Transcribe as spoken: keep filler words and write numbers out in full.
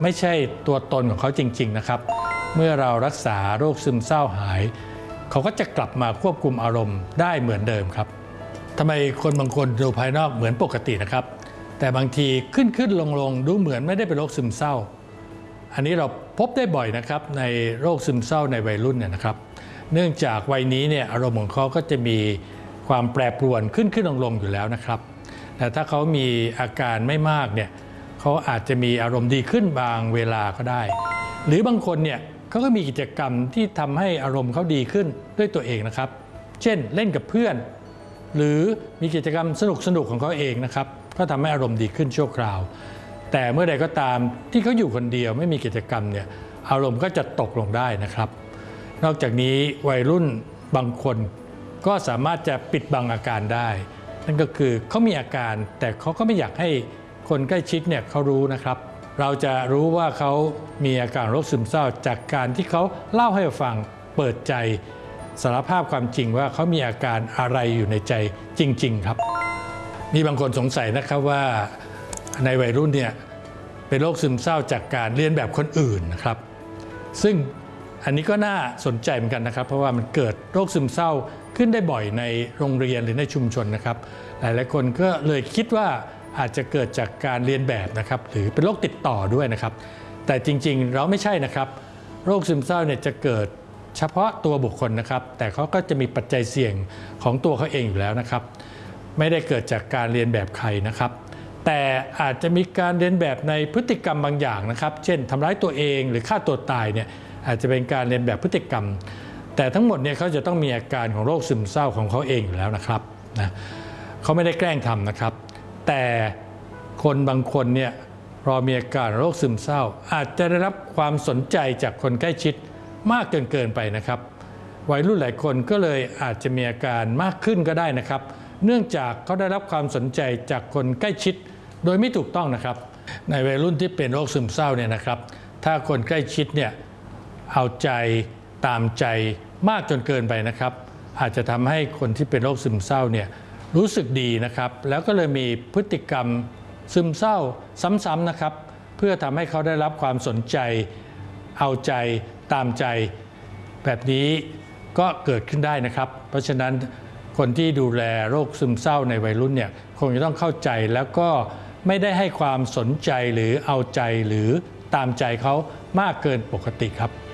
ไม่ใช่ตัวตนของเขาจริงๆนะครับเมื่อเรารักษาโรคซึมเศร้าหายเขาก็จะกลับมาควบคุมอารมณ์ได้เหมือนเดิมครับทำไมคนบางคนดูภายนอกเหมือนปกตินะครับแต่บางทีขึ้นขึ้นลงลงดูเหมือนไม่ได้เป็นโรคซึมเศร้าอันนี้เราพบได้บ่อยนะครับในโรคซึมเศร้าในวัยรุ่นเนี่ยนะครับเนื่องจากวัยนี้เนี่ยอารมณ์ของเขาก็จะมีความแปรปรวนขึ้นขึ้นลงลงอยู่แล้วนะครับแต่ถ้าเขามีอาการไม่มากเนี่ยเขาอาจจะมีอารมณ์ดีขึ้นบางเวลาก็ได้หรือบางคนเนี่ยเขาก็มีกิจกรรมที่ทำให้อารมณ์เขาดีขึ้นด้วยตัวเองนะครับเช่นเล่นกับเพื่อนหรือมีกิจกรรมสนุกสนุกของเขาเองนะครับก็ทำให้อารมณ์ดีขึ้นชั่วคราวแต่เมื่อใดก็ตามที่เขาอยู่คนเดียวไม่มีกิจกรรมเนี่ยอารมณ์ก็จะตกลงได้นะครับนอกจากนี้วัยรุ่นบางคนก็สามารถจะปิดบังอาการได้นั่นก็คือเขามีอาการแต่เขาก็ไม่อยากให้คนใกล้ชิดเนี่ยเขารู้นะครับเราจะรู้ว่าเขามีอาการโรคซึมเศร้าจากการที่เขาเล่าให้ฟังเปิดใจสารภาพความจริงว่าเขามีอาการอะไรอยู่ในใจจริงๆครับมีบางคนสงสัยนะครับว่าในวัยรุ่นเนี่ยเป็นโรคซึมเศร้าจากการเรียนแบบคนอื่นนะครับซึ่งอันนี้ก็น่าสนใจเหมือนกันนะครับเพราะว่ามันเกิดโรคซึมเศร้าขึ้นได้บ่อยในโรงเรียนหรือในชุมชนนะครับหลายๆคนก็เลยคิดว่าอาจจะเกิดจากการเรียนแบบนะครับหรือเป็นโรคติดต่อด้วยนะครับแต่จริงๆเราไม่ใช่นะครับโรคซึมเศร้าเนี่ยจะเกิดเฉพาะตัวบุคคลนะครับแต่เขาก็จะมีปัจจัยเสี่ยงของตัวเขาเองอยู่แล้วนะครับไม่ได้เกิดจากการเรียนแบบใครนะครับแต่อาจจะมีการเรียนแบบในพฤติกรรมบางอย่างนะครับเช่นทำร้ายตัวเองหรือฆ่าตัวตายเนี่ยอาจจะเป็นการเรียนแบบพฤติกรรมแต่ทั้งหมดเนี่ยเขาจะต้องมีอาการของโรคซึมเศร้าของเขาเองอยู่แล้วนะครับนะเขาไม่ได้แกล้งทำนะครับแต่คนบางคนเนี่ยพอมีอาการโรคซึมเศร้าอาจจะได้รับความสนใจจากคนใกล้ชิดมากเกินเกินไปนะครับวัยรุ่นหลายคนก็เลยอาจจะมีอาการมากขึ้นก็ได้นะครับเนื่องจากเขาได้รับความสนใจจากคนใกล้ชิดโดยไม่ถูกต้องนะครับในวัยรุ่นที่เป็นโรคซึมเศร้าเนี่ยนะครับถ้าคนใกล้ชิดเนี่ยเอาใจตามใจมากจนเกินไปนะครับอาจจะทำให้คนที่เป็นโรคซึมเศร้าเนี่ยรู้สึกดีนะครับแล้วก็เลยมีพฤติกรรมซึมเศร้าซ้ำๆนะครับเพื่อทำให้เขาได้รับความสนใจเอาใจตามใจแบบนี้ก็เกิดขึ้นได้นะครับเพราะฉะนั้นคนที่ดูแลโรคซึมเศร้าในวัยรุ่นเนี่ยคงจะต้องเข้าใจแล้วก็ไม่ได้ให้ความสนใจหรือเอาใจหรือตามใจเขามากเกินปกติครับ